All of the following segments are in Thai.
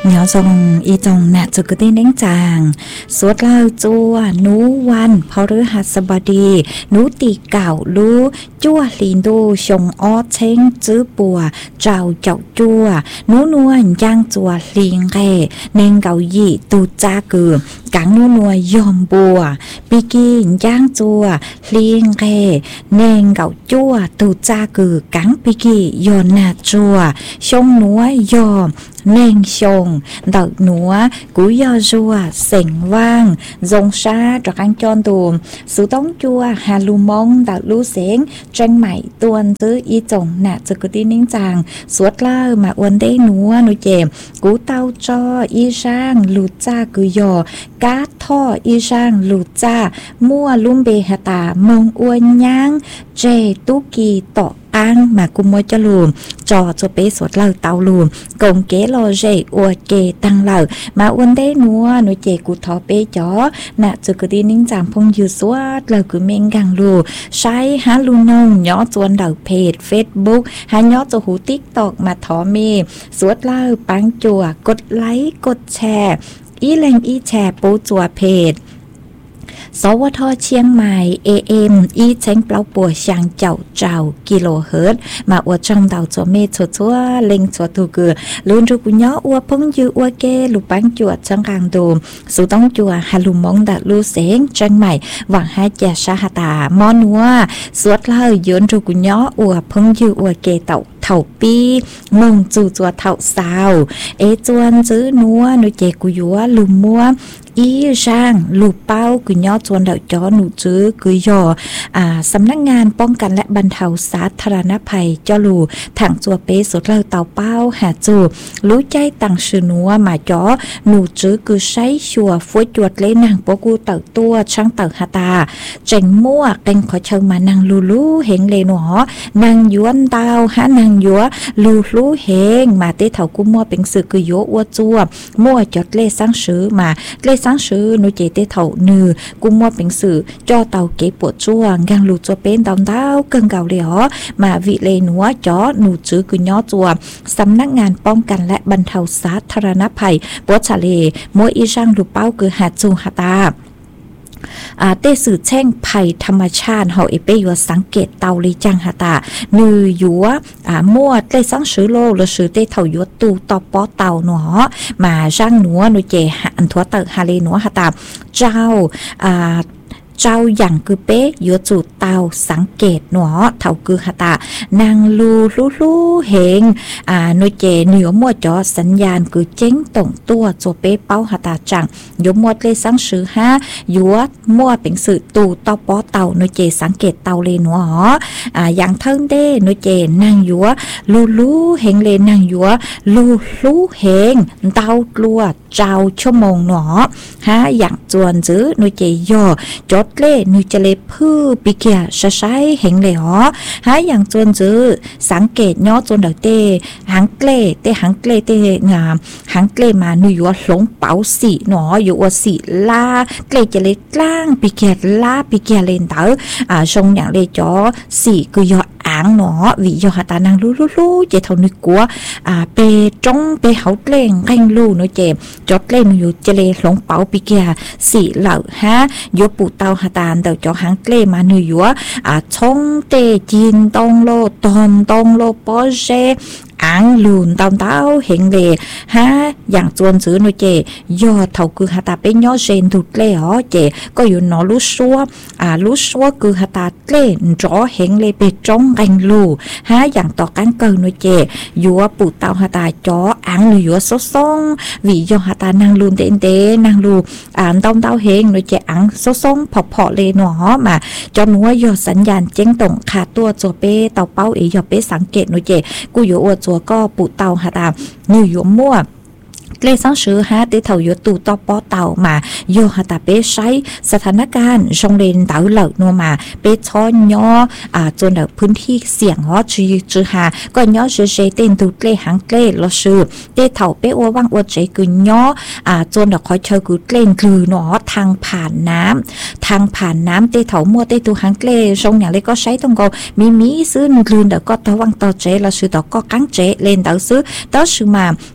nhỏ dòng y dòng nạt cho cái tên đánh chàng suốt lao chua núวันพฤหัสบดีนูตีเก่ารู้จั่วลินดูชงอ้อเช้งจื้อปัวเจ้าเจ้าจั่วนูนวลย่างจั่วลิงแก่เนงเกาหยี่ตูจ้าเกือกังนูนวยอมบัวปีกีย่างจั่วลิงแก่เนงเกาจั่วตูจ้าเกือกังปีกียอนนาจั่วชงนัวยอมเน่งชงดอกหนัวกุ้ยยอจัวเสียงว่างจงชาจากอังจรตูมสุต้องจัวฮาลูมงดอกลูเสียงจังใหม่ตวนตื้ออีจงหนาจะกุดีนิ่งจางสวดเล่ามาอวนได้หนัวหนูเจมกูเต้าจออีช่างลูจ้ากุยอกาท่ออีช่างลูจ้ามั่วลุ่มเบหตามงอวนย่างเจตุกีต่ออังมากุมวยจะลูมจอจะเปสวดเล่าเตาลูมกงเกโลเจอวเกตังเล่ามาอวนได้หนัวหนูเจกูทอเปจอน่ะจะกุดีนิ่งจางพงยืสวดเลยกูเมงกังลูใช้ฮาลูนงย่อจวนดาวเพจเฟซบุ๊กหาย่อจะหูติ๊กตอกมาทอเมสวดเล่าปังจัวกดไลค์กดแชร์อีแรงอีแชร์ปูจัวเพจสวทเชียงใหม่ AM อีเช้งเปล่าปัวช่างเจ้ากิโลเฮิรตซ์มาอวดจังดาวจัวเมฆชัวเล็งชัวตูเกือลุนรูกุญยออวพงยืออวเกลูปังจวดจังกลางโดมสุต้องจัวฮาลุมงดาลูเสงจังใหม่หวังให้แจชาหตามอนัวสวดเล่ายืนรูกุญยออวพงยืออวเกเต่าเถ่าปีมงจู่จัวเถ่าสาวจวนจื้อนัวหนูเจกุยัวลุมมัวอีช่างลูกเป้ากุญยอจวนเดาจอหนูจื้อกุยอสำนักงานป้องกันและบรรเทาสาธารณภัยเจ้าลูถังจัวเปสุดเล่าเต่าเป้าหาจูรู้ใจต่างชื่อนัวมาจอหนูจื้อคือใช้ชัวฟุ้ยจวดเล่นางปกูเต่าตัวช่างเต่าหาตาเจ๋งมั่วเก่งขอเชิงมานางลูเฮงเลหนอนางย้วนเตาหานางยัวลูเฮงมาเตเถากุมัวเป็นสื่อคือโยอวจัวมั่วจดเล่สังสือมาเล่สังสือหนูเจเตเถาเนือกุมัวเป็นสื่อจอเตาเก็บปวดจัวงางลูจัวเป็นดาวเกิงเก่าเลยมาวิเลนัวจอหนูจื้อคือย่อจัวสำนักงานป้องกันและบรรเทาสาธารณภัยปวดชะเลมัวอีช่างลูกเป้าคือหาจูหาตาเตสื่อแช่งภัยธรรมชาติเฮาเอเปยัวสังเกตเตาลีจังหาตานือยัวมั่วเตสังสือโลหรือสือเตเถายัวตูตอปอเตาหนอมาช่างหนัวหนูเจอันทัวเตอฮาเลหนัวหาตาเจ้าเจ้าอย่างคือเป๊ะยัวจูเตาสังเกตหนอเท่าคือหาตานางลูเฮงหนูเจเหนือมัวจอสัญญาณคือเจ้งตรงตัวจัวเป๊ะเป้าหาตาจังยมมัวเลยสังสือฮะยัวมัวเป็นสื่อตูตอปอเตาหนูเจสังเกตเตาเลยหนออย่างเทิงเด้หนูเจนางยัวลูเฮงเลยนางยัวลูเฮงเตากลัวเจ้าชั่วโมงหนอฮะอย่างจวนจื้อหนูเจย่อจดเล่นูจะเล่พื้นปีเกียใช้เห็นเลยหรอหาอย่างจวนจื้อสังเกตย่อจนเดาเตหางเกลเตหางเกลเตงามหางเกลมาหนูอยู่หลงเป๋าสีหนออยู่ว่าสีลาเกลจะเล่กล้างปีเกียลาปีเกียเลนเตอชงอย่างเลยจ่อสีคือย่ออ่างหนอวิยอหาตานางลูเจเท่านึกกัวเปจงเปเขาเล่งแข่งลูหนูเจจดเล่นอยู่เจเลหลงเป๋าปีเกียสีเหล่าฮะยปูเตาหาตานเดาจ่อหางเกลมาหนูยัวชงเตจีนตองโลตอมตองโลปอเจอ่างลูนเตาเห็นเลยฮะอย่างจวนซื้อหนูเจยอดเท่าคือหาตาเป็นยอดเซนถูกเล่หรอเจก็อยู่นอลุชัวคือหาตาเล่นจ่อเห็นเลยไปจงกันลูฮะอย่างต่อกันเกินหนูเจยัวปูเตาหาตาจ่ออ่างหนูยัวซงวิยอหาตานางลูนเตนางลูเตาเห็นหนูเจอ่างซงพอเลยหนอมาจนว่ายอดสัญญาณเจ้งตรงขาดตัวจัวเป้เตาเป้ายอเป้สังเกตหนูเจกูอยู่อวดจัวก็ปูเตาหาตานิวยอมั่วเลยสังสือฮะเตเถาอยู่ตูตอปอเต่ามาโยหตาเปใช้สถานการณ์ชงเลนเต่าเหล่านัวมาเปช้อนย่อจนแบบพื้นที่เสี่ยงฮอจือหาก็ย่อเฉยเต้นตูเล่หางเล่ละชื่อเตเถาเปว่างอวดใจกุญย่อจนแบบคอยเชยกุเล่นคือหนอทางผ่านน้ำเตเถามัวเตตูหางเล่ชงอย่างเล็กก็ใช้ตรงก็มีซื้อคืนเด็กก็ตะวังต่อเจละชื่อต่อก็กังเจเลนเต่าซื้อต่อชื่อมา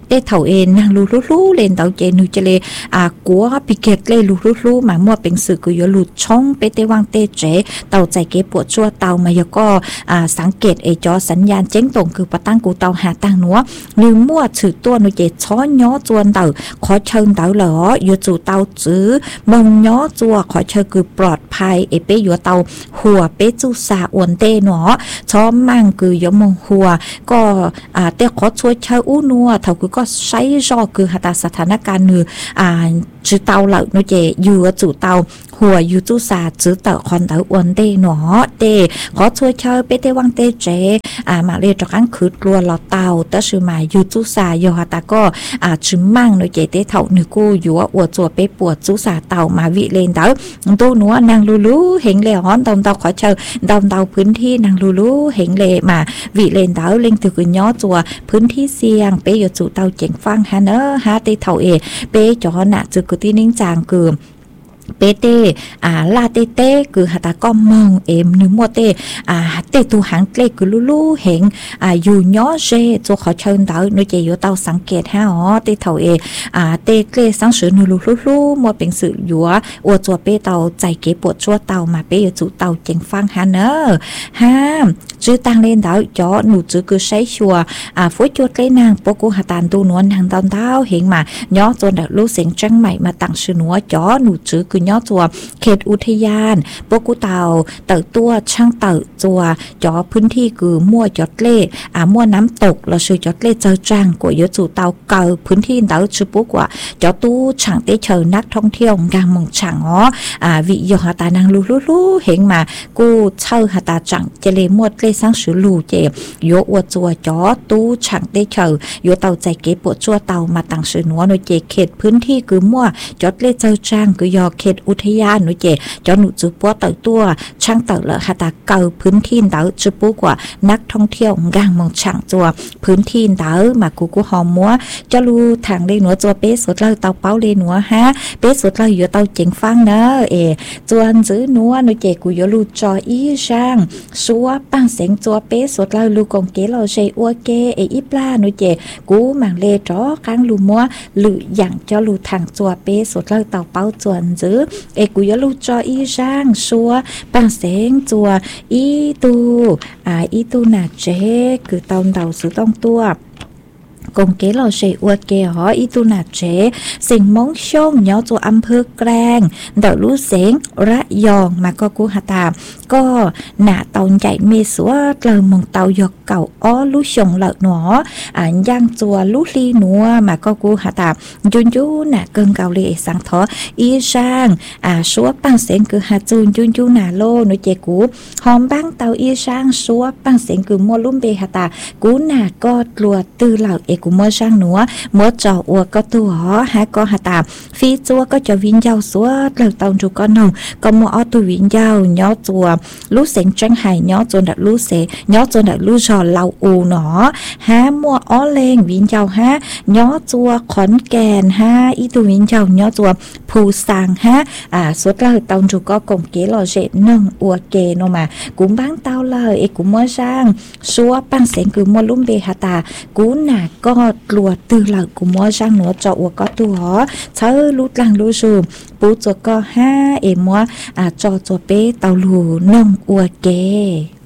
ได้เท่าเองนางรู้เล่นเต่าเจนูจะเลยกัวพิเกตเลยรู้มามั่วเป็นสื่อกุยลุดช่องไปเตวังเตเจเต่าใจเก็บปวดชั่วเต่ามายก็สังเกตจอสัญญาณเจ้งตรงคือปะตั้งกูเต่าหาตั้งนัวนึงมั่วถือตัวนูเจช้อนย้อจวนเต่าขอเชิญเต่าเหรออยู่จู่เต่าจื้อมงย้อจัวขอเชิญคือปลอดภัยเป้อยู่เต่าหัวเป้จูซาอวนเตหนอช้อมมั่งคือยมงหัวก็เตขอช่วยเชิญอู้นัวเท่าคือก็ใช้รอคือหาตาสถานการณ์นือจื้อเต่าเหล่านูเจอยู่จู่เต่าหัวอยู่จู่ซาจื้อเต่าคอนเต่าอวนเตหนอเตขอช่วยเชิญเป้เตวังเตเจมาเรียจากอันคือกลัวเราเต่าแต่ชื่อมาอยู่จู่ซาอยู่หาตาก็จื้อมั่งนูเจเตเท่านึกูอยู่ว่าอวดจัวเป้ปวดจู่ซาเต่ามาวิเลนเต่าตัวหนัวนางลูเห็นเลยฮ้อนตอมเต่าขอเชิญดอมเต่าพื้นที่นางลูเห็นเลยมาวิเลนเต่าเล็งถือย้อจัวพื้นที่เสี่ยงเป้อยู่จู่เต่าเจ๋งฟังฮะเนอฮะเตเท่าเป้จอน่ะจือกุที่นิ่งจางคือเปเตลาเตเตคือหาตาก็มองนึกมัวเตเตตูหางเตคือลูเห็นอยู่ย้อเจตัวขอเชิญเต่าหนูเจอยู่เต่าสังเกตฮะเตเท่าเตเกลสังสือหนูลูมัวเป็นสื่ออยู่อวดจัวเปเต่าใจเก็บปวดชั่วเต่ามาเปอยู่จู่เต่าเจ๋งฟังฮะเนอห้ามจื้อตังเล่นเต่าจอหนูจื้อคือใช้ชัวฟุ้ยจวดเล่นนางปกูหาตานตูนวลทางตอนเท้าเห็นมาย้อจนแบบรู้เสียงจังใหม่มาตั้งชื่อหนูจอหนูจื้อคือย่อจัวเขตอุทยานปกุเต่าเต่าตัวช่างเต่าจัวจอพื้นที่คือมั่วจอดเล่มั่วน้ำตกเราชื่อจอดเล่เจอจังกว่าเยอะจู่เต่าเก่าพื้นที่เต่าชื่อปุ๊กว่าจอตู้ช่างเตเชิญนักท่องเที่ยวกางมองช่างวิยหาตานางลูเห็นมากูเช่าหาตาจังเจเลมั่วเล่สร้างชื่อลูเจโยอวดจัวจอตู้ช่างเตเชิญโยเต่าใจเก็บปวดชั่วเต่ามาตั้งชื่อหนัวโนเจเขตพื้นที่คือมั่วจอดเล่เจอจังคือยอเขตอุทยานหนูเจจอหนูจือปัวเต่าตัวช่างเต่าละหาตาเก่าพื้นที่เต่าจือปุ๊กว่านักท่องเที่ยวกางมองช่างจัวพื้นที่เต่ามากูหอมมัวจะรู้ทางเลยหนูจัวเป๊ะสุดเลยเต่าเป้าเลยหนูฮะเป๊ะสุดเลยอยู่เต่าเจ๋งฟังเนอะจวนจื้อหนูหนูเจกูยรู้จออีช่างชัวปังเสียงจัวเป๊ะสุดเลยลูกงเกเราใช้อัวเกอีปลาหนูเจกูหมังเลจอค้างลูมัวหรืออย่างจะรู้ทางจัวเป๊ะสุดเลยเต่าเป้าจวนจื้อกูยรู้จออีช่างชัวปังเสียงจัวอีตูน่ะเจคือเต่าซื้อต้องตัวกงเกเราใช้อวดเกหออีตูนาเจสิ่งมงชงย้อตัวอำเภอแกลงเดารู้เสียงระยองมาก็กูหาตามก็หน้าเตาใหญ่เมสัวเกลมงเตาหยอกเก่าอ้อรู้ชงเหล่าหนอย่างจัวรู้ลีหนัวมาก็กูหาตามยุนน่ะเกิงเกาเลยสังทออีช่างชัวปังเสียงคือหาจูนยุนน่ะโลนุเจกูหอมบ้างเตาอีช่างชัวปังเสียงคือมัวลุ่มเบหาตากูหน้าก็กลัวตื้อเหล่ากูมัวช่างหนัวมัวจ่ออัวก็ตัวหาก็หาตามฟีจัวก็จะวิญญาณสัวเหล่าเตาจูก็นองก็มัวอ้อตัววิญญาณย้อจัวรู้เสียงจังไห้ย้อจนดักรู้เสย้อจนดักรู้จอเหล่าอูหนอหามัวอ้อเลงวิญญาณฮะย้อจัวขอนแก่นฮะอีตัววิญญาณย้อจัวผู้สางฮะสุดเหล่าเตาจูก็กงเกลอเจนงอัวเกโนมากุมบ้างเตาเลยกูมัวช่างชัวปังเสียงคือมัวลุ่มเบหาตากูหนาก็กลัวตื้อหลังกูมัวช่างหนัวจ่ออัวก็ตัวเธอรู้หลังรู้ซูปูจัวก็ห้ามัวจ่อจัวเป้เตาลูนงอัวเก